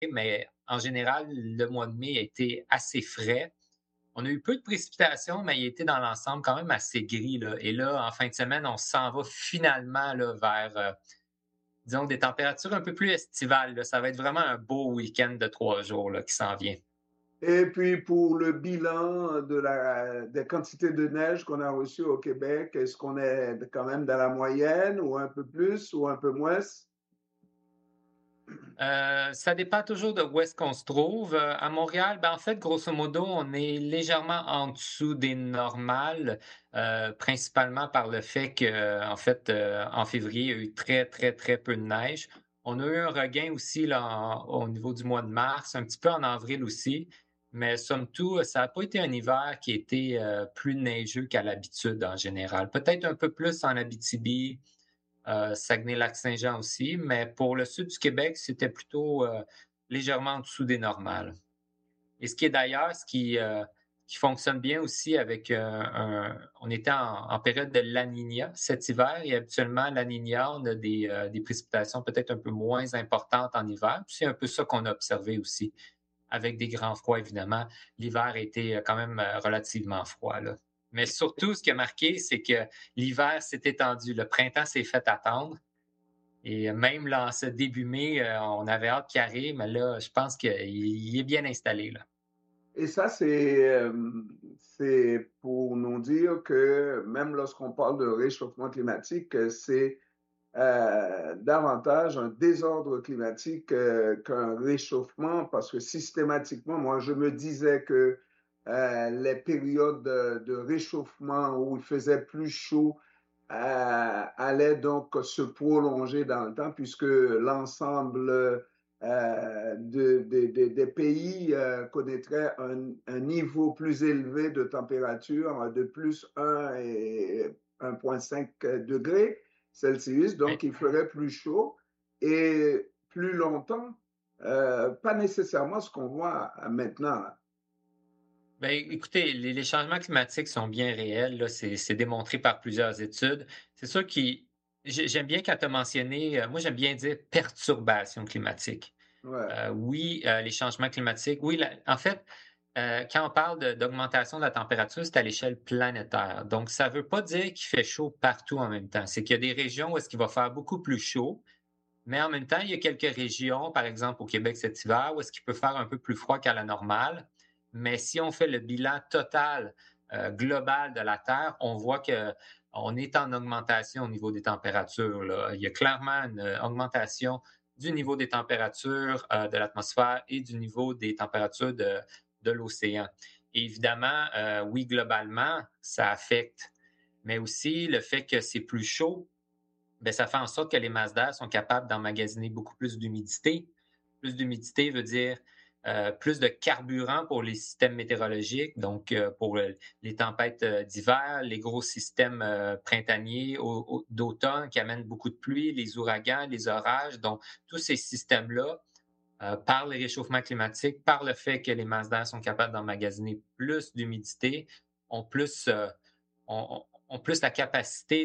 mais en général, le mois de mai a été assez frais. On a eu peu de précipitations, mais il était dans l'ensemble quand même assez gris, là. Et là, en fin de semaine, on s'en va finalement là, vers, disons, des températures un peu plus estivales, là. Ça va être vraiment un beau week-end de 3 jours là, qui s'en vient. Et puis pour le bilan des quantités de neige qu'on a reçues au Québec, est-ce qu'on est quand même dans la moyenne ou un peu plus ou un peu moins? Ça dépend toujours de où est-ce qu'on se trouve. À Montréal, ben, en fait, grosso modo, on est légèrement en dessous des normales, principalement par le fait que, en fait, en février, il y a eu très, très, très peu de neige. On a eu un regain aussi là, au niveau du mois de mars, un petit peu en avril aussi, mais somme toute, ça n'a pas été un hiver qui était plus neigeux qu'à l'habitude en général. Peut-être un peu plus en Abitibi, Saguenay-Lac-Saint-Jean aussi, mais pour le sud du Québec, c'était plutôt légèrement en dessous des normales. Et ce qui est d'ailleurs, qui fonctionne bien aussi avec on était en période de La Niña cet hiver et habituellement, La Niña, on a des précipitations peut-être un peu moins importantes en hiver. Puis c'est un peu ça qu'on a observé aussi, avec des grands froids, évidemment. L'hiver a été quand même relativement froid, là. Mais surtout, ce qui a marqué, c'est que l'hiver s'est étendu. Le printemps s'est fait attendre. Et même là, en ce début mai, on avait hâte qu'il arrive, mais là, je pense qu'il est bien installé, là. Et ça, c'est pour nous dire que même lorsqu'on parle de réchauffement climatique, c'est davantage un désordre climatique qu'un réchauffement, parce que systématiquement, moi, je me disais que les périodes de réchauffement où il faisait plus chaud allait donc se prolonger dans le temps puisque l'ensemble des pays connaîtrait un niveau plus élevé de température de plus 1 et 1,5 degrés Celsius, Oui. donc il ferait plus chaud et plus longtemps, pas nécessairement ce qu'on voit maintenant. Ben, écoutez, les changements climatiques sont bien réels, là. C'est démontré par plusieurs études. C'est sûr que j'aime bien quand tu as mentionné, moi j'aime bien dire perturbation climatique. Ouais. Oui, les changements climatiques. Oui, en fait, quand on parle d'augmentation de la température, c'est à l'échelle planétaire. Donc, ça ne veut pas dire qu'il fait chaud partout en même temps. C'est qu'il y a des régions où est-ce qu'il va faire beaucoup plus chaud, mais en même temps, il y a quelques régions, par exemple au Québec cet hiver, où est-ce qu'il peut faire un peu plus froid qu'à la normale. Mais si on fait le bilan total, global de la Terre, on voit que on est en augmentation au niveau des températures, là. Il y a clairement une augmentation du niveau des températures de l'atmosphère et du niveau des températures de l'océan. Et évidemment, oui, globalement, ça affecte, mais aussi le fait que c'est plus chaud, ben, ça fait en sorte que les masses d'air sont capables d'emmagasiner beaucoup plus d'humidité. Plus d'humidité veut dire plus de carburant pour les systèmes météorologiques, donc pour les tempêtes d'hiver, les gros systèmes printaniers d'automne qui amènent beaucoup de pluie, les ouragans, les orages. Donc, tous ces systèmes-là, par le réchauffement climatique, par le fait que les masses d'air sont capables d'emmagasiner plus d'humidité, ont plus, ont plus la capacité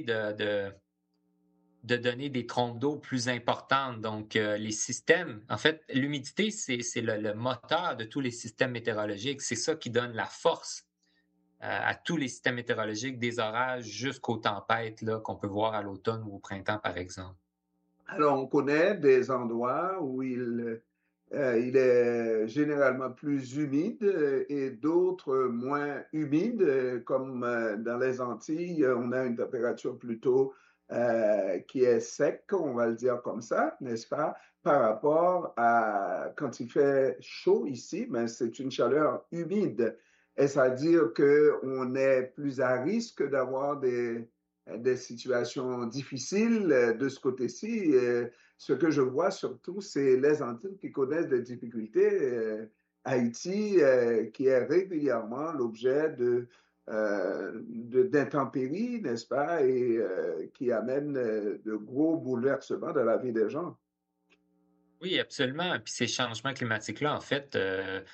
de donner des trompes d'eau plus importantes. Donc, les systèmes, en fait, l'humidité, c'est le moteur de tous les systèmes météorologiques. C'est ça qui donne la force à tous les systèmes météorologiques, des orages jusqu'aux tempêtes là, qu'on peut voir à l'automne ou au printemps, par exemple. Alors, on connaît des endroits où il est généralement plus humide et d'autres moins humides, comme dans les Antilles, on a une température plutôt qui est sec, on va le dire comme ça, n'est-ce pas, par rapport à quand il fait chaud ici, mais c'est une chaleur humide. Est-ce à dire qu'on est plus à risque d'avoir des situations difficiles de ce côté-ci? Ce que je vois surtout, c'est les Antilles qui connaissent des difficultés. Haïti, qui est régulièrement l'objet d'intempéries, n'est-ce pas, et qui amène de gros bouleversements dans la vie des gens. Oui, absolument. Puis ces changements climatiques-là, en fait,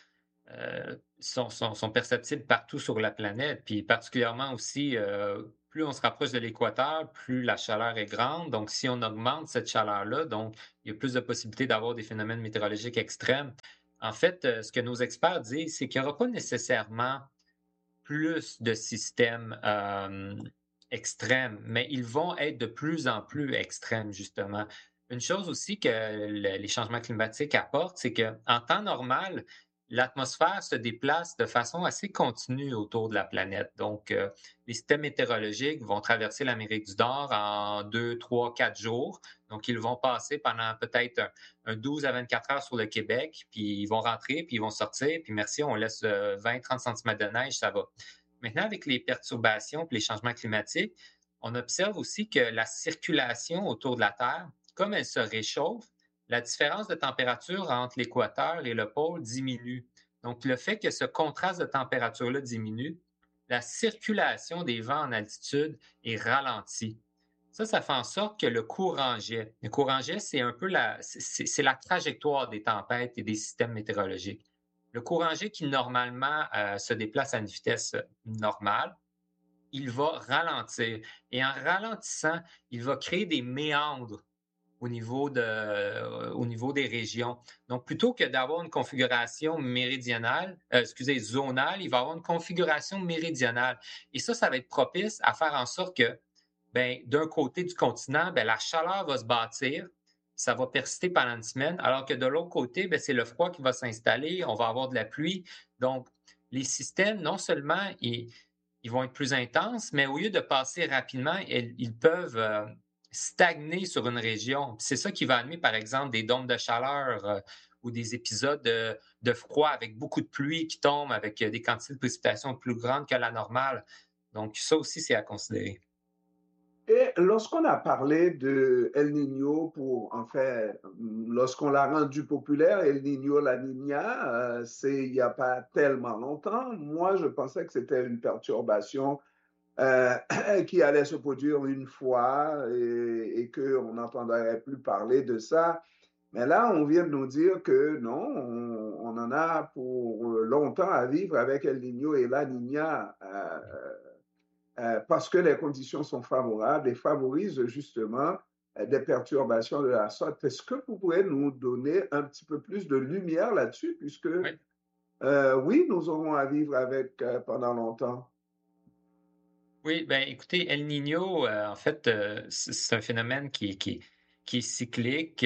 sont perceptibles partout sur la planète, puis particulièrement aussi plus on se rapproche de l'équateur, plus la chaleur est grande. Donc, si on augmente cette chaleur-là, donc il y a plus de possibilités d'avoir des phénomènes météorologiques extrêmes. En fait, ce que nos experts disent, c'est qu'il n'y aura pas nécessairement plus de systèmes extrêmes, mais ils vont être de plus en plus extrêmes, justement. Une chose aussi que les changements climatiques apportent, c'est qu'en temps normal, l'atmosphère se déplace de façon assez continue autour de la planète. Donc, les systèmes météorologiques vont traverser l'Amérique du Nord en 2, 3, 4 jours. Donc, ils vont passer pendant peut-être un 12 à 24 heures sur le Québec, puis ils vont rentrer, puis ils vont sortir, puis merci, on laisse 20-30 centimètres de neige, ça va. Maintenant, avec les perturbations et les changements climatiques, on observe aussi que la circulation autour de la Terre, comme elle se réchauffe, la différence de température entre l'équateur et le pôle diminue. Donc, le fait que ce contraste de température-là diminue, la circulation des vents en altitude est ralentie. Ça fait en sorte que le courant jet, c'est un peu c'est la trajectoire des tempêtes et des systèmes météorologiques. Le courant jet qui normalement se déplace à une vitesse normale, il va ralentir. Et en ralentissant, il va créer des méandres au niveau des régions. Donc, plutôt que d'avoir une configuration méridionale, zonale, il va avoir une configuration méridionale. Et ça va être propice à faire en sorte que, ben, d'un côté du continent, ben, la chaleur va se bâtir, ça va persister pendant une semaine, alors que de l'autre côté, ben, c'est le froid qui va s'installer, on va avoir de la pluie. Donc, les systèmes, non seulement ils vont être plus intenses, mais au lieu de passer rapidement, ils peuvent stagner sur une région. C'est ça qui va amener, par exemple, des dômes de chaleur ou des épisodes de froid avec beaucoup de pluie qui tombe, avec des quantités de précipitations plus grandes que la normale. Donc, ça aussi, c'est à considérer. Et lorsqu'on a parlé de El Niño lorsqu'on l'a rendu populaire, El Niño, La Niña, c'est il n'y a pas tellement longtemps. Moi, je pensais que c'était une perturbation euh, qui allait se produire une fois et qu'on n'entendrait plus parler de ça. Mais là, on vient de nous dire que non, on en a pour longtemps à vivre avec El Niño et La Niña. Parce que les conditions sont favorables et favorisent justement des perturbations de la sorte. Est-ce que vous pouvez nous donner un petit peu plus de lumière là-dessus, puisque Oui. oui, nous aurons à vivre avec pendant longtemps. Oui, ben écoutez, El Niño, en fait, c'est un phénomène qui est cyclique.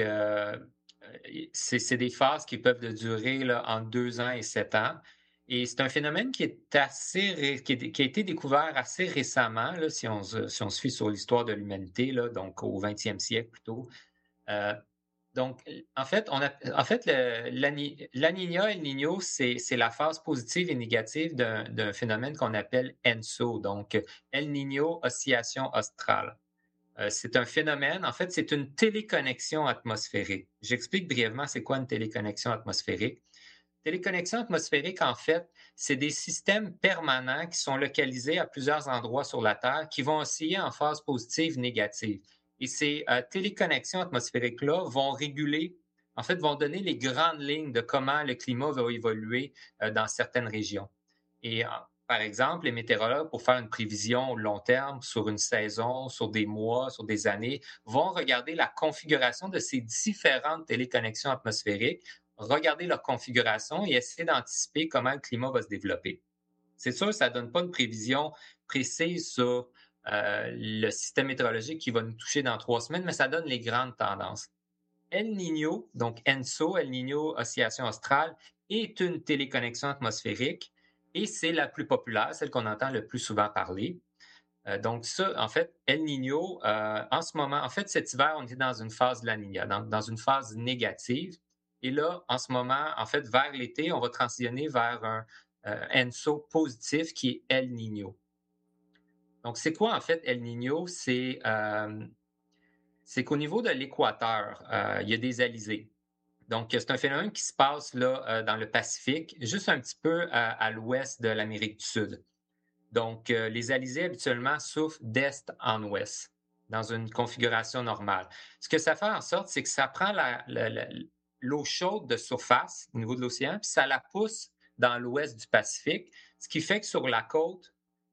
C'est des phases qui peuvent durer là, entre 2 ans et 7 ans. Et c'est un phénomène qui est qui a été découvert assez récemment, là, si on se fie sur l'histoire de l'humanité, là, donc au 20e siècle plutôt. Euh, donc, en fait la Niña et le Niño, c'est la phase positive et négative d'un phénomène qu'on appelle ENSO, donc El Niño, oscillation australe. C'est un phénomène, en fait, c'est une téléconnexion atmosphérique. J'explique brièvement c'est quoi une téléconnexion atmosphérique. Téléconnexion atmosphérique, en fait, c'est des systèmes permanents qui sont localisés à plusieurs endroits sur la Terre qui vont osciller en phase positive, négative. Et ces téléconnexions atmosphériques-là vont réguler, en fait, vont donner les grandes lignes de comment le climat va évoluer dans certaines régions. Et par exemple, les météorologues, pour faire une prévision long terme sur une saison, sur des mois, sur des années, vont regarder la configuration de ces différentes téléconnexions atmosphériques, regarder leur configuration et essayer d'anticiper comment le climat va se développer. C'est sûr, ça ne donne pas une prévision précise sur le système météorologique qui va nous toucher dans 3 semaines, mais ça donne les grandes tendances. El Niño, donc ENSO, El Niño, oscillation australe, est une téléconnexion atmosphérique et c'est la plus populaire, celle qu'on entend le plus souvent parler. Donc ça, en fait, El Niño, en ce moment, en fait, cet hiver, on est dans une phase de la Niña, dans une phase négative. Et là, en ce moment, en fait, vers l'été, on va transitionner vers un ENSO positif qui est El Niño. Donc, c'est quoi, en fait, El Niño? C'est qu'au niveau de l'équateur, il y a des alizés. Donc, c'est un phénomène qui se passe là, dans le Pacifique, juste un petit peu à l'ouest de l'Amérique du Sud. Donc, les alizés habituellement souffrent d'est en ouest, dans une configuration normale. Ce que ça fait en sorte, c'est que ça prend l'eau chaude de surface au niveau de l'océan, puis ça la pousse dans l'ouest du Pacifique, ce qui fait que sur la côte,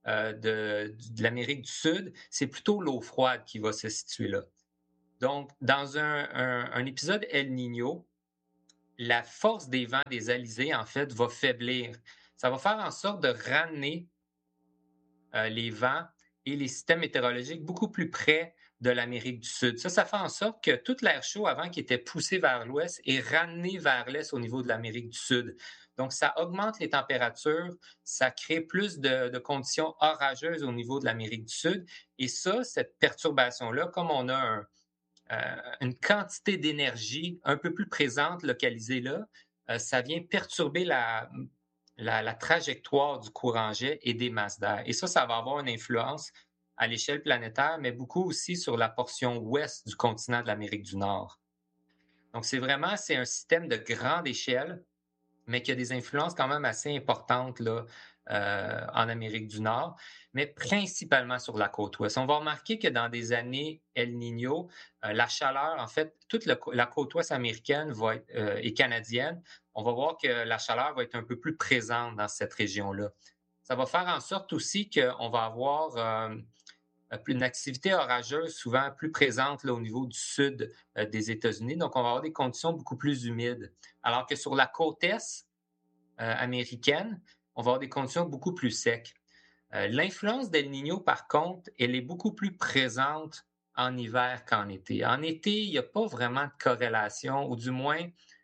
de l'Amérique du Sud, c'est plutôt l'eau froide qui va se situer là. Donc, dans un épisode El Niño, la force des vents des alizés, en fait, va faiblir. Ça va faire en sorte de ramener les vents et les systèmes météorologiques beaucoup plus près de l'Amérique du Sud. Ça fait en sorte que tout l'air chaud avant qui était poussé vers l'ouest est ramené vers l'est au niveau de l'Amérique du Sud. Donc, ça augmente les températures, ça crée plus de conditions orageuses au niveau de l'Amérique du Sud. Et ça, cette perturbation-là, comme on a une quantité d'énergie un peu plus présente localisée là, ça vient perturber la trajectoire du courant jet et des masses d'air. Et ça va avoir une influence à l'échelle planétaire, mais beaucoup aussi sur la portion ouest du continent de l'Amérique du Nord. Donc, c'est un système de grande échelle, mais qui a des influences quand même assez importantes là, en Amérique du Nord, mais principalement sur la côte ouest. On va remarquer que dans des années El Niño, la chaleur, en fait, toute la côte ouest américaine et canadienne, on va voir que la chaleur va être un peu plus présente dans cette région-là. Ça va faire en sorte aussi qu'on va avoir une activité orageuse souvent plus présente là, au niveau du sud des États-Unis. Donc, on va avoir des conditions beaucoup plus humides. Alors que sur la côte est, américaine, on va avoir des conditions beaucoup plus secs. L'influence d'El Niño, par contre, elle est beaucoup plus présente en hiver qu'en été. En été, il n'y a pas vraiment de corrélation, ou du moins,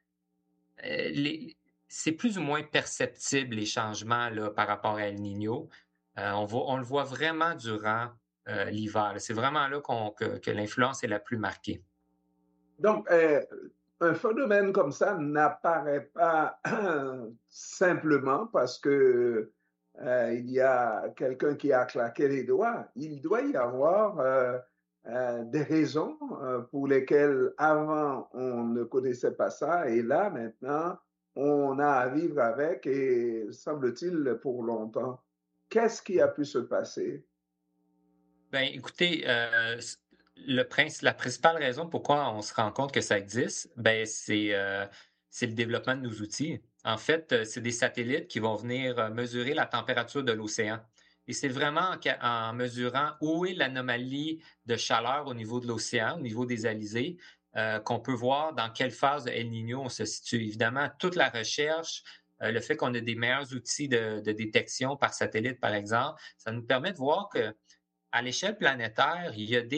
c'est plus ou moins perceptible les changements là, par rapport à El Niño. On le voit vraiment durant l'hiver. C'est vraiment là que l'influence est la plus marquée. Donc, un phénomène comme ça n'apparaît pas simplement parce que il y a quelqu'un qui a claqué les doigts. Il doit y avoir des raisons pour lesquelles avant on ne connaissait pas ça et là maintenant on a à vivre avec et semble-t-il pour longtemps. Qu'est-ce qui a pu se passer? Ben, écoutez, la principale raison pourquoi on se rend compte que ça existe, ben, c'est le développement de nos outils. En fait, c'est des satellites qui vont venir mesurer la température de l'océan. Et c'est vraiment en mesurant où est l'anomalie de chaleur au niveau de l'océan, au niveau des alizés, qu'on peut voir dans quelle phase de El Niño on se situe. Évidemment, toute la recherche, le fait qu'on ait des meilleurs outils de détection par satellite, par exemple, ça nous permet de voir que à l'échelle planétaire,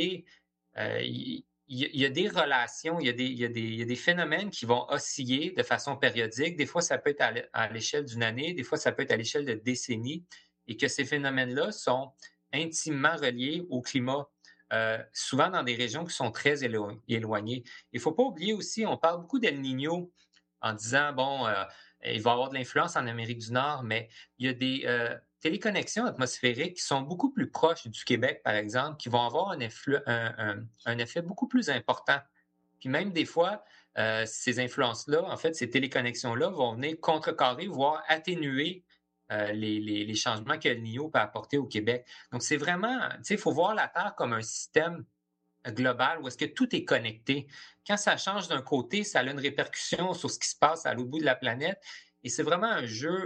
il y a des relations, il y a des phénomènes qui vont osciller de façon périodique. Des fois, ça peut être à l'échelle d'une année, des fois, ça peut être à l'échelle de décennies, et que ces phénomènes-là sont intimement reliés au climat, souvent dans des régions qui sont très éloignées. Il ne faut pas oublier aussi, on parle beaucoup d'El Niño en disant, bon, il va y avoir de l'influence en Amérique du Nord, mais il y a des téléconnexions atmosphériques qui sont beaucoup plus proches du Québec, par exemple, qui vont avoir un effet beaucoup plus important. Puis même des fois, ces influences-là, en fait, ces téléconnexions-là vont venir contrecarrer, voire atténuer les changements que le NIO peut apporter au Québec. Donc, c'est vraiment, tu sais, il faut voir la Terre comme un système global où est-ce que tout est connecté. Quand ça change d'un côté, ça a une répercussion sur ce qui se passe à l'autre bout de la planète. Et c'est vraiment un jeu,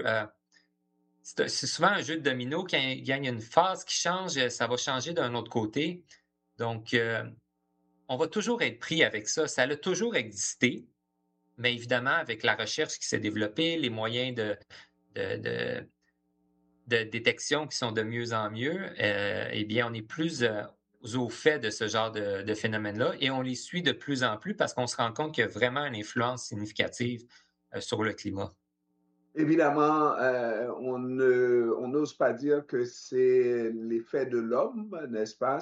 c'est souvent un jeu de domino. Quand il y a une phase qui change, ça va changer d'un autre côté. Donc, on va toujours être pris avec ça. Ça a toujours existé, mais évidemment, avec la recherche qui s'est développée, les moyens de, de, de détection qui sont de mieux en mieux, eh bien, on est plus au fait de ce genre de phénomène-là et on les suit de plus en plus parce qu'on se rend compte qu'il y a vraiment une influence significative sur le climat. Évidemment, on n'ose pas dire que c'est l'effet de l'homme, n'est-ce pas,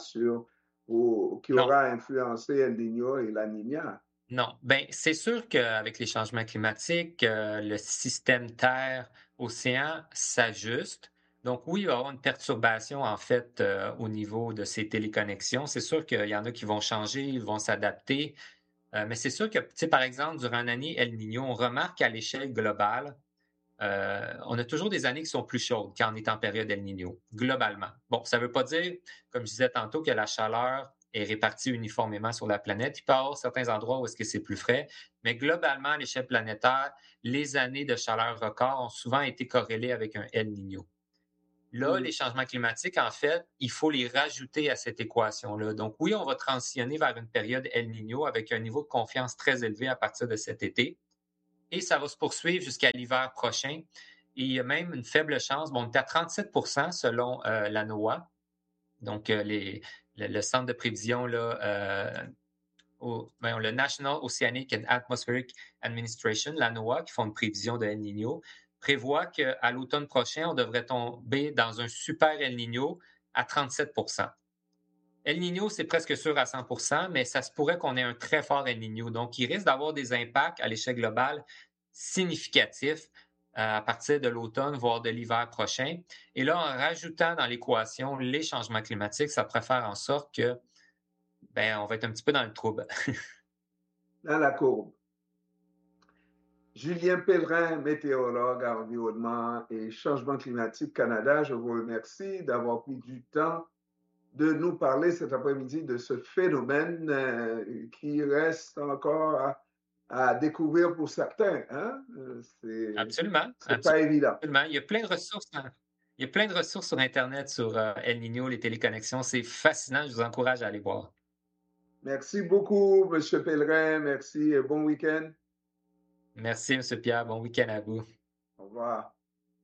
qui Non, aura influencé El Niño et la Niña. non. Ben, c'est sûr qu'avec les changements climatiques, le système Terre-océan s'ajuste. Donc oui, il va y avoir une perturbation en fait au niveau de ces téléconnexions. C'est sûr qu'il y en a qui vont changer, ils vont s'adapter. Mais c'est sûr que, tu sais, par exemple, durant une année El Niño, on remarque qu'à l'échelle globale, on a toujours des années qui sont plus chaudes quand on est en période El Niño, globalement. Bon, ça ne veut pas dire, comme je disais tantôt, que la chaleur est répartie uniformément sur la planète. Il peut y avoir certains endroits où est-ce que c'est plus frais, mais globalement, à l'échelle planétaire, les années de chaleur record ont souvent été corrélées avec un El Niño. Là, les changements climatiques, en fait, il faut les rajouter à cette équation-là. Donc, oui, on va transitionner vers une période El Niño avec un niveau de confiance très élevé à partir de cet été. Et ça va se poursuivre jusqu'à l'hiver prochain. Et il y a même une faible chance, bon, on est à 37 selon la NOAA, donc le centre de prévision, là, le National Oceanic and Atmospheric Administration, la NOAA, qui font une prévision de El Niño, prévoit qu'à l'automne prochain, on devrait tomber dans un super El Niño à 37 El Niño, c'est presque sûr à 100 mais ça se pourrait qu'on ait un très fort El Niño. Donc, il risque d'avoir des impacts à l'échelle globale significatifs à partir de l'automne, voire de l'hiver prochain. Et là, en rajoutant dans l'équation les changements climatiques, ça pourrait faire en sorte que on va être un petit peu dans le trouble. Dans la courbe. Julien Pellerin, météorologue à Environnement et Changement climatique Canada, je vous remercie d'avoir pris du temps de nous parler cet après-midi de ce phénomène qui reste encore à découvrir pour certains. Hein? Absolument. C'est pas évident. Absolument. Il y a plein de ressources. Il y a plein de ressources sur Internet sur El Niño, les téléconnexions. C'est fascinant. Je vous encourage à aller voir. Merci beaucoup, M. Pellerin. Merci et bon week-end. Merci, M. Pierre. Bon week-end à vous. Au revoir.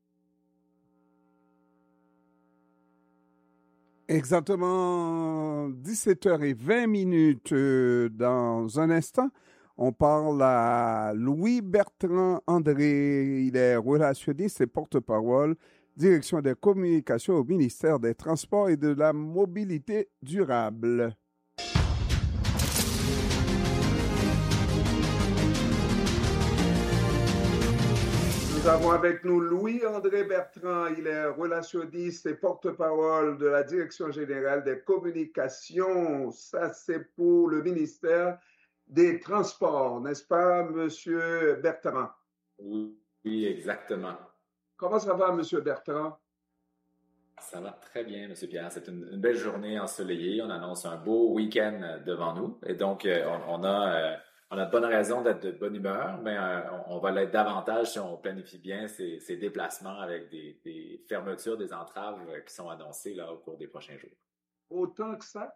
Exactement 17h20 dans un instant. On parle à Louis-Bertrand André. Il est relationniste et porte-parole, direction des communications au ministère des Transports et de la Mobilité durable. Nous avons avec nous Louis-André Bertrand. Il est relationniste et porte-parole de la Direction générale des communications. Ça, c'est pour le ministère des Transports, n'est-ce pas, Monsieur Bertrand? Oui, exactement. Comment ça va, Monsieur Bertrand? Ça va très bien, Monsieur Pierre. C'est une belle journée ensoleillée. On annonce un beau week-end devant nous. Et donc, on a de bonnes raisons d'être de bonne humeur, mais on va l'être davantage si on planifie bien ces déplacements avec des fermetures, des entraves qui sont annoncées là, au cours des prochains jours. Autant que ça?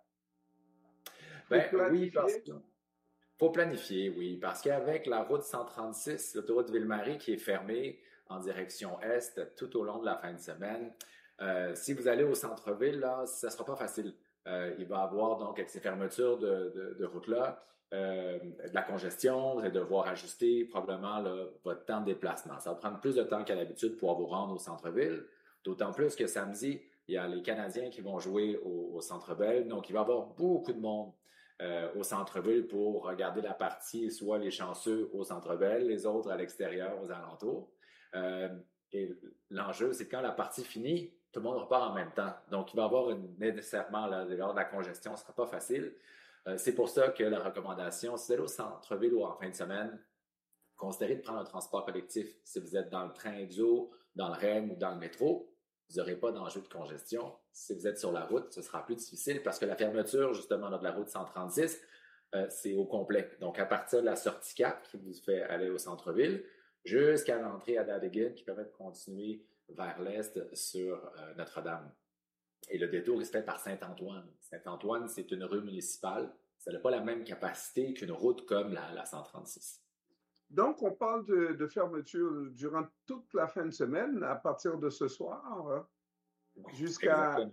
Oui, faut planifier, oui, parce qu'avec la route 136, l'autoroute Ville-Marie qui est fermée en direction est tout au long de la fin de semaine, si vous allez au centre-ville, là, ça ne sera pas facile. Il va y avoir donc avec ces fermetures de route-là, de la congestion, vous allez devoir ajuster probablement là, votre temps de déplacement. Ça va prendre plus de temps qu'à l'habitude pour vous rendre au centre-ville, d'autant plus que samedi, il y a les Canadiens qui vont jouer au Centre Bell, donc il va y avoir beaucoup de monde au centre-ville pour regarder la partie, soit les chanceux au Centre Bell, les autres à l'extérieur, aux alentours. Et l'enjeu, c'est quand la partie finit, tout le monde repart en même temps. Donc, il va y avoir nécessairement, lors de la congestion, ce ne sera pas facile. C'est pour ça que la recommandation, si vous allez au centre-ville ou en fin de semaine, considérez de prendre un transport collectif. Si vous êtes dans le train exo, dans le REM ou dans le métro, vous n'aurez pas d'enjeu de congestion. Si vous êtes sur la route, ce sera plus difficile parce que la fermeture, justement, de la route 136, c'est au complet. Donc, à partir de la sortie 4 qui vous fait aller au centre-ville, jusqu'à l'entrée à Dadegan qui permet de continuer vers l'est sur Notre-Dame. Et le détour est fait par Saint-Antoine. Saint-Antoine, c'est une rue municipale. Ça n'a pas la même capacité qu'une route comme la 136. Donc, on parle de fermeture durant toute la fin de semaine, à partir de ce soir, jusqu'à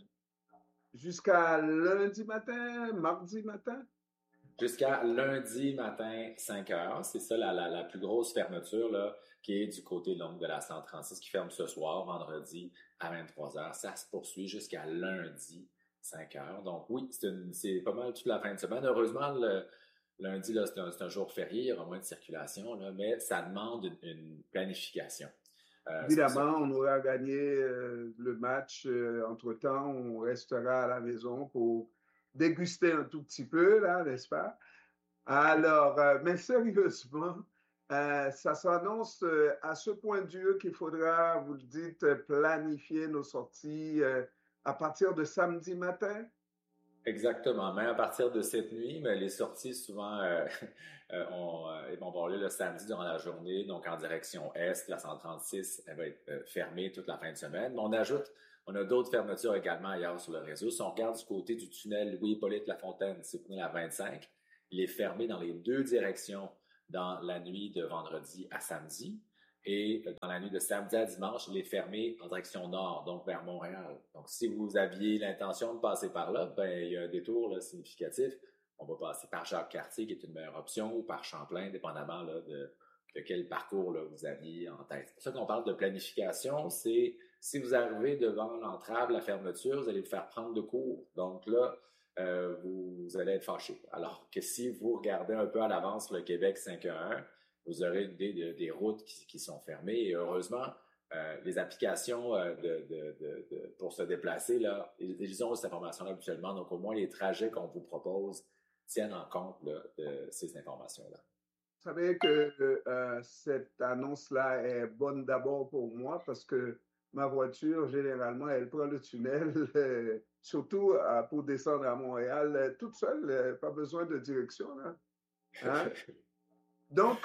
lundi matin, mardi matin? Jusqu'à lundi matin, 5 heures. C'est ça la plus grosse fermeture là, qui est du côté donc, de la 136 qui ferme ce soir, vendredi à 23 heures. Ça se poursuit jusqu'à lundi, 5 heures. Donc oui, c'est pas mal toute la fin de semaine. Heureusement, le lundi, là, c'est un jour férié, il y aura moins de circulation, là, mais ça demande une planification. Évidemment, on aura gagné le match. Entre-temps, on restera à la maison pour déguster un tout petit peu, là, n'est-ce pas? Alors, mais sérieusement, ça s'annonce à ce point dur qu'il faudra, vous le dites, planifier nos sorties à partir de samedi matin? Exactement. Même à partir de cette nuit, mais les sorties, souvent, ils vont parler le samedi durant la journée, donc en direction est. La 136, elle va être fermée toute la fin de semaine. Mais on On a d'autres fermetures également ailleurs sur le réseau. Si on regarde du côté du tunnel Louis-Hippolyte Lafontaine, c'est la 25, il est fermé dans les deux directions dans la nuit de vendredi à samedi. Et dans la nuit de samedi à dimanche, il est fermé en direction nord, donc vers Montréal. Donc, si vous aviez l'intention de passer par là, ben il y a un détour là, significatif. On va passer par Jacques-Cartier, qui est une meilleure option, ou par Champlain, dépendamment là, de quel parcours là, vous aviez en tête. C'est pour ça qu'on parle de planification. C'est si vous arrivez devant l'entrave, la fermeture, vous allez vous faire prendre de court. Donc là, vous allez être fâché. Alors que si vous regardez un peu à l'avance le Québec 511, vous aurez une idée des routes qui sont fermées. Et heureusement, les applications pour se déplacer, là, ils ont cette information-là habituellement. Donc, au moins, les trajets qu'on vous propose tiennent en compte là, de ces informations-là. Vous savez que cette annonce-là est bonne d'abord pour moi parce que ma voiture, généralement, elle prend le tunnel, surtout pour descendre à Montréal, toute seule, pas besoin de direction. Là. Hein? Donc,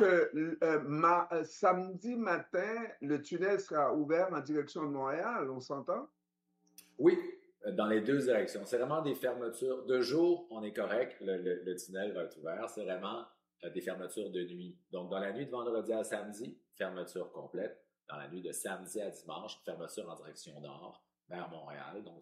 samedi matin, le tunnel sera ouvert en direction de Montréal, on s'entend? Oui, dans les deux directions. C'est vraiment des fermetures. De jour, on est correct, le tunnel va être ouvert. C'est vraiment des fermetures de nuit. Donc, dans la nuit de vendredi à samedi, fermeture complète. Dans la nuit de samedi à dimanche, fermeture en direction nord, vers Montréal. Donc,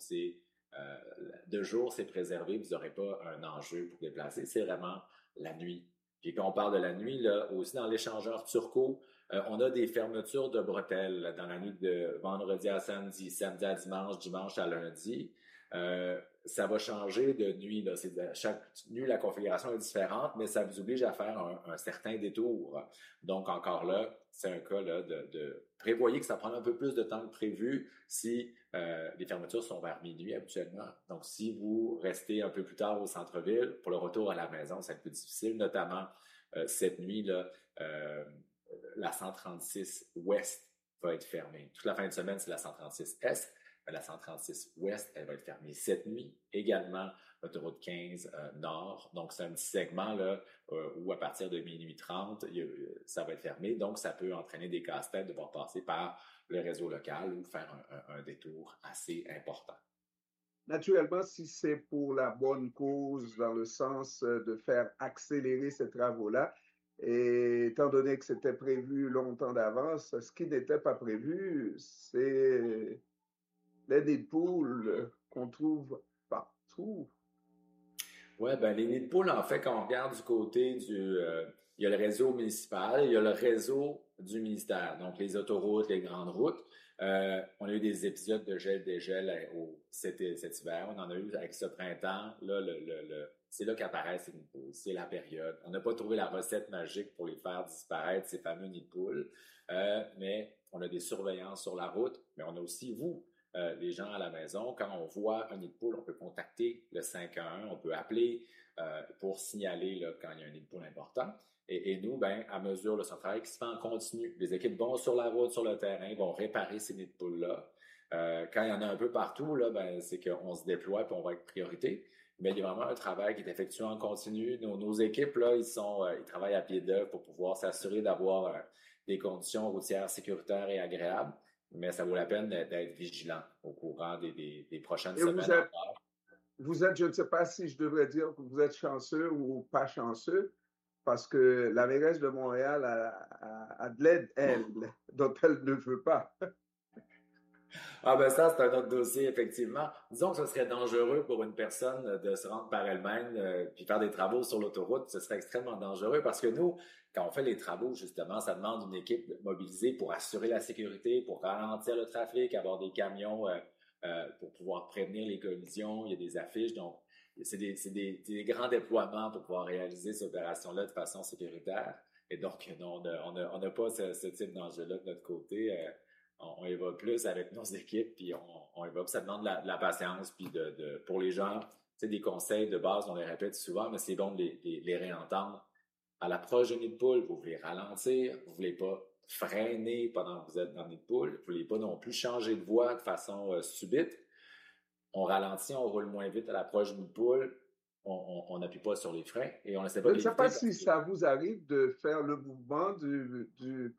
de jour, c'est préservé. Vous n'aurez pas un enjeu pour déplacer. C'est vraiment la nuit. Puis quand on parle de la nuit, là, aussi dans l'échangeur Turco, on a des fermetures de bretelles dans la nuit de vendredi à samedi, samedi à dimanche, dimanche à lundi. Ça va changer de nuit. Là. Chaque nuit, la configuration est différente, mais ça vous oblige à faire un certain détour. Donc, encore là, c'est un cas là, prévoyez que ça prend un peu plus de temps que prévu si les fermetures sont vers minuit habituellement. Donc, si vous restez un peu plus tard au centre-ville, pour le retour à la maison, c'est plus difficile, notamment cette nuit, là, la 136 Ouest va être fermée. Toute la fin de semaine, c'est la 136 Est. La 136 Ouest, elle va être fermée cette nuit. Également, l'autoroute 15 Nord. Donc, c'est un petit segment là, où à partir de minuit 30, ça va être fermé. Donc, ça peut entraîner des casse-têtes de devoir passer par le réseau local ou faire un détour assez important. Naturellement, si c'est pour la bonne cause, dans le sens de faire accélérer ces travaux-là, et étant donné que c'était prévu longtemps d'avance, ce qui n'était pas prévu, c'est les nids de poules qu'on trouve partout. Oui, ben les nids de poules, en fait, quand on regarde du côté il y a le réseau municipal, il y a le réseau du ministère, donc les autoroutes, les grandes routes. On a eu des épisodes de gel-dégel cet hiver. On en a eu avec ce printemps. Là, c'est là qu'apparaissent les nids de poules. C'est la période. On n'a pas trouvé la recette magique pour les faire disparaître, ces fameux nids de poules. Mais on a des surveillances sur la route, mais on a aussi vous. Les gens à la maison, quand on voit un nid de poule, on peut contacter le 511, on peut appeler pour signaler là, quand il y a un nid de poule important. Et nous, ben, à mesure, c'est un travail qui se fait en continu. Les équipes vont sur la route, sur le terrain, vont réparer ces nids de poules-là. Quand il y en a un peu partout, là, ben, c'est qu'on se déploie et on va être priorité. Mais il y a vraiment un travail qui est effectué en continu. Nos équipes, là, ils travaillent à pied d'œuvre pour pouvoir s'assurer d'avoir des conditions routières sécuritaires et agréables. Mais ça vaut la peine d'être vigilant au courant des prochaines semaines. Vous êtes, je ne sais pas si je devrais dire que vous êtes chanceux ou pas chanceux, parce que la mairesse de Montréal a de l'aide, elle, dont elle ne veut pas. Ah ben ça, c'est un autre dossier, effectivement. Disons que ce serait dangereux pour une personne de se rendre par elle-même puis faire des travaux sur l'autoroute. Ce serait extrêmement dangereux parce que nous, quand on fait les travaux, justement, ça demande une équipe mobilisée pour assurer la sécurité, pour ralentir le trafic, avoir des camions pour pouvoir prévenir les collisions. Il y a des affiches. Donc, c'est des grands déploiements pour pouvoir réaliser cette opération-là de façon sécuritaire. Et donc, non, on n'a pas ce type d'enjeu-là de notre côté. On y va plus avec nos équipes, puis on y va. Puis ça demande de la patience, puis pour les gens, des conseils de base, on les répète souvent, mais c'est bon de les réentendre. À l'approche d'un nid de poule, vous voulez ralentir, vous voulez pas freiner pendant que vous êtes dans le nid de poule, vous voulez pas non plus changer de voie de façon subite. On ralentit, on roule moins vite à l'approche du nid de poule, on n'appuie pas sur les freins et on ne sait pas. Je ne sais pas si ça vous arrive de faire le mouvement du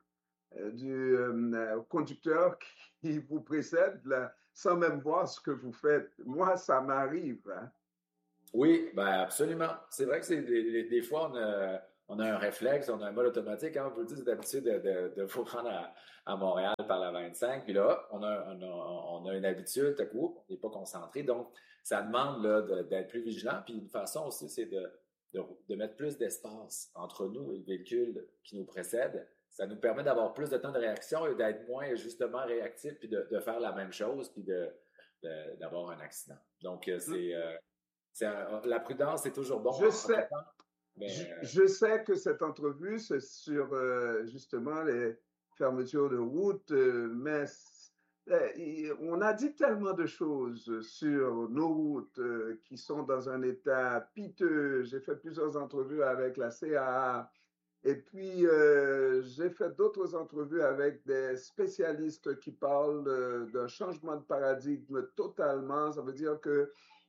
du conducteur qui vous précède là, sans même voir ce que vous faites. Moi, ça m'arrive. Hein. Oui, ben absolument. C'est vrai que des fois, on a un réflexe, on a un mode automatique. Hein, on vous dit d'habitude de vous rendre à Montréal par la 25. Puis là, on a une habitude, à coup, on n'est pas concentré. Donc, ça demande là, d'être plus vigilant. Puis une façon aussi, c'est de mettre plus d'espace entre nous et le véhicule qui nous précède. Ça nous permet d'avoir plus de temps de réaction et d'être moins justement réactif, puis de faire la même chose, puis d'avoir un accident. Donc, la prudence, c'est toujours bon. Je sais, je sais que cette entrevue, c'est sur justement les fermetures de route, mais on a dit tellement de choses sur nos routes qui sont dans un état piteux. J'ai fait plusieurs entrevues avec la CAA et puis j'ai fait d'autres entrevues avec des spécialistes qui parlent d'un changement de paradigme totalement. Ça veut dire que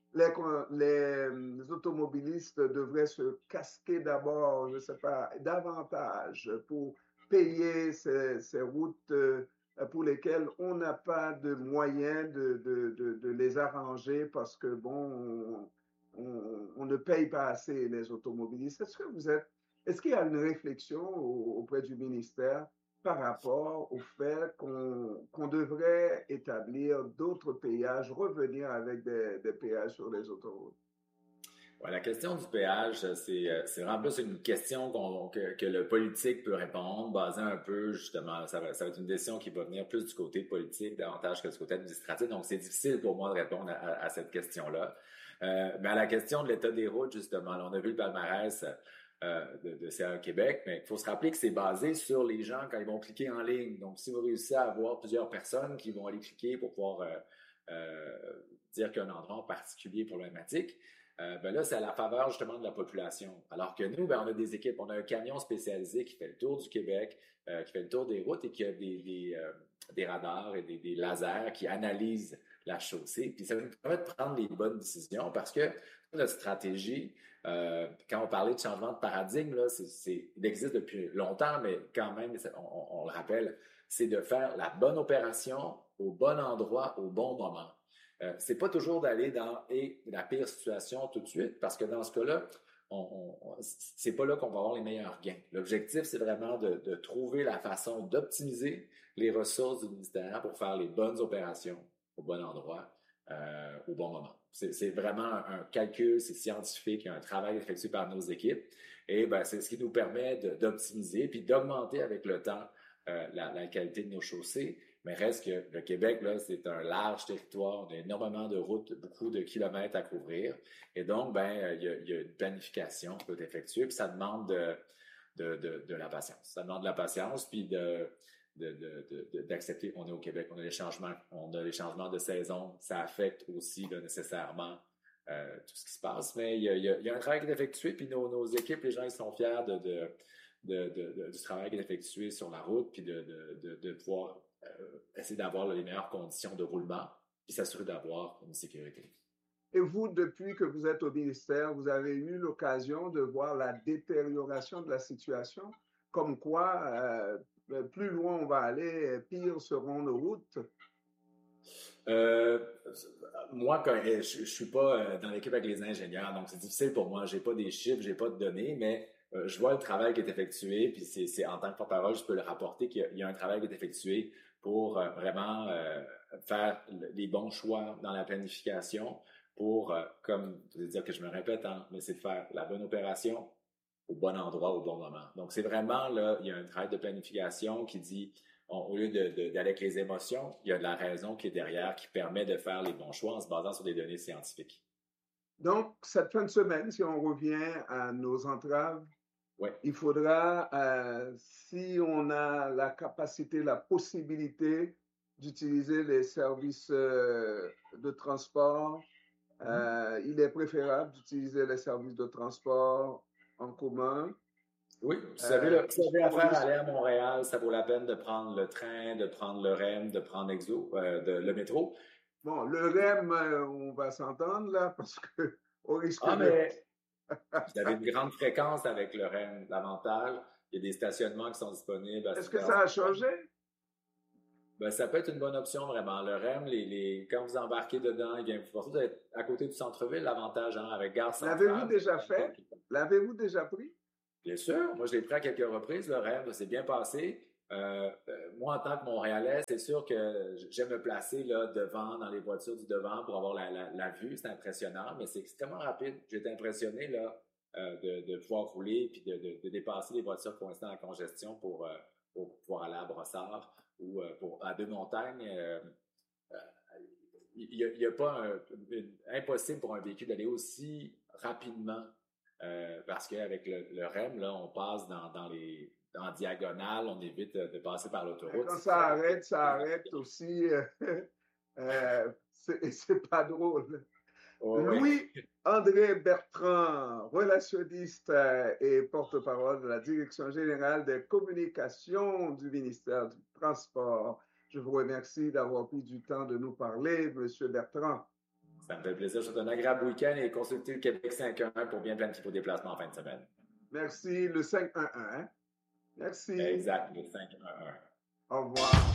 les automobilistes devraient se casquer d'abord, je ne sais pas, davantage pour payer ces routes pour lesquelles on n'a pas de moyens de les arranger parce que, bon, on ne paye pas assez les automobilistes. Est-ce qu'il y a une réflexion auprès du ministère par rapport au fait qu'on devrait établir d'autres péages, revenir avec des péages sur les autoroutes? Ouais, la question du péage, c'est vraiment plus une question que le politique peut répondre, basée un peu, justement, ça va être une décision qui va venir plus du côté politique davantage que du côté administratif. Donc, c'est difficile pour moi de répondre à cette question-là. Mais à la question de l'état des routes, justement, là, on a vu le palmarès de CA Québec, mais il faut se rappeler que c'est basé sur les gens quand ils vont cliquer en ligne. Donc, si vous réussissez à avoir plusieurs personnes qui vont aller cliquer pour pouvoir dire qu'il y a un endroit en particulier problématique, ben là, c'est à la faveur justement de la population. Alors que nous, ben, on a des équipes, on a un camion spécialisé qui fait le tour du Québec, qui fait le tour des routes et qui a des radars et des lasers qui analysent la chaussée. Puis ça nous permet de prendre les bonnes décisions parce que notre stratégie, quand on parlait de changement de paradigme, là, il existe depuis longtemps, mais quand même, on le rappelle, c'est de faire la bonne opération au bon endroit, au bon moment. C'est pas toujours d'aller dans la pire situation tout de suite, parce que dans ce cas-là, c'est pas là qu'on va avoir les meilleurs gains. L'objectif, c'est vraiment de trouver la façon d'optimiser les ressources du ministère pour faire les bonnes opérations au bon endroit, au bon moment. C'est vraiment un calcul, c'est scientifique, il y a un travail effectué par nos équipes, et ben, c'est ce qui nous permet d'optimiser puis d'augmenter avec le temps la qualité de nos chaussées. Mais reste que le Québec, là, c'est un large territoire, on a énormément de routes, beaucoup de kilomètres à couvrir. Et donc, ben, il y a une planification qui peut être effectuée, puis ça demande de la patience. Ça demande de la patience, puis d'accepter qu'on est au Québec, on a les changements de saison, ça affecte aussi là, nécessairement tout ce qui se passe. Mais il y a un travail qui est effectué, puis nos équipes, les gens, ils sont fiers du travail qui est effectué sur la route, puis de pouvoir essayer d'avoir les meilleures conditions de roulement puis s'assurer d'avoir une sécurité. Et vous, depuis que vous êtes au ministère, vous avez eu l'occasion de voir la détérioration de la situation, comme quoi plus loin on va aller, pire seront nos routes? Moi, je suis pas dans l'équipe avec les ingénieurs, donc c'est difficile pour moi. J'ai pas des chiffres, j'ai pas de données, mais je vois le travail qui est effectué, puis c'est en tant que porte-parole, je peux le rapporter qu'il y a un travail qui est effectué pour vraiment faire les bons choix dans la planification pour, comme je veux dire que je me répète, hein, mais c'est de faire la bonne opération au bon endroit, au bon moment. Donc, c'est vraiment là, il y a un travail de planification qui dit, au lieu d'aller avec les émotions, il y a de la raison qui est derrière, qui permet de faire les bons choix en se basant sur des données scientifiques. Donc, cette fin de semaine, si on revient à nos entraves, ouais. Il faudra, si on a la capacité, la possibilité d'utiliser les services de transport, il est préférable d'utiliser les services de transport en commun. Oui, si vous avez affaire à aller à Montréal, ça vaut la peine de prendre le train, de prendre le REM, de prendre le métro. Bon, le REM, on va s'entendre là parce qu'on risque mais vous avez une grande fréquence avec le REM. L'avantage, Il y a des stationnements qui sont disponibles. Est-ce que ça a changé? Ben, ça peut être une bonne option, vraiment. Le REM, quand vous embarquez dedans, vous êtes à côté du centre-ville, l'avantage, hein, avec Gare Centrale. L'avez-vous déjà fait? L'avez-vous déjà pris? Bien sûr. Moi, je l'ai pris à quelques reprises, le REM. Ça s'est bien passé. Moi, en tant que Montréalais, c'est sûr que j'aime me placer là, devant, dans les voitures du devant pour avoir la vue. C'est impressionnant, mais c'est extrêmement rapide. J'ai été impressionné là, de pouvoir rouler puis de dépasser les voitures coincées en congestion pour pouvoir aller à Brossard ou à Deux-Montagnes. Il n'y a pas impossible pour un véhicule d'aller aussi rapidement parce qu'avec le REM, là, on passe en diagonale, on évite de passer par l'autoroute. Quand ça arrête aussi. C'est pas drôle. Oh, Louis-André Bertrand, relationniste et porte-parole de la Direction générale des communications du ministère du Transport. Je vous remercie d'avoir pris du temps de nous parler, M. Bertrand. Ça me fait plaisir. Je vous souhaite un agréable week-end et consultez le Québec 511 pour bien planifier vos déplacements en fin de semaine. Merci. Le 511, hein? Merci. Exact, le 511. Au revoir.